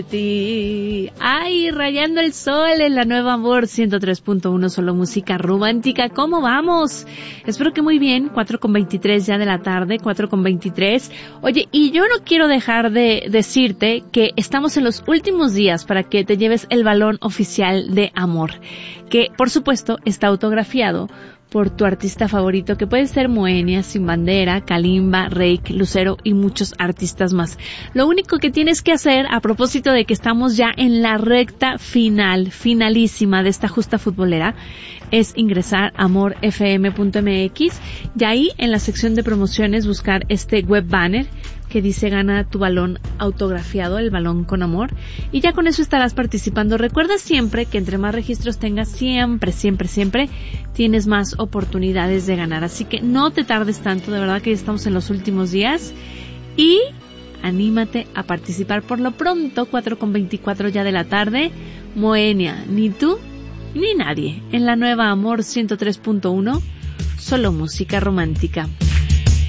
Ay, rayando el sol en la Nueva Amor 103.1, solo música romántica. ¿Cómo vamos? Espero que muy bien. 4:23 ya de la tarde, 4:23. Oye, y yo no quiero dejar de decirte que estamos en los últimos días para que te lleves el balón oficial de Amor, que por supuesto está autografiado por tu artista favorito, que puede ser Moenia, Sin Bandera, Kalimba, Reik, Lucero y muchos artistas más. Lo único que tienes que hacer, a propósito de que estamos ya en la recta finalísima de esta justa futbolera, es ingresar a amorfm.mx y ahí en la sección de promociones buscar este web banner que dice gana tu balón autografiado, el balón con amor, y ya con eso estarás participando. Recuerda siempre que entre más registros tengas, siempre tienes más oportunidades de ganar, así que no te tardes tanto, de verdad que ya estamos en los últimos días y anímate a participar. Por lo pronto, 4:24 ya de la tarde, Moenia, ni tú ni nadie, en la Nueva Amor 103.1, solo música romántica.